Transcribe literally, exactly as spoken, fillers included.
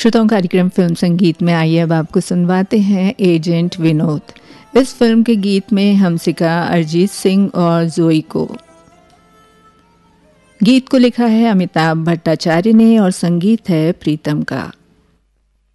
श्रोताओं, कार्यक्रम फिल्म संगीत में आइए अब आपको सुनवाते हैं एजेंट विनोद। इस फिल्म के गीत में हमसिका अरिजीत सिंह और जोई को। गीत को लिखा है अमिताभ भट्टाचार्य ने और संगीत है प्रीतम का।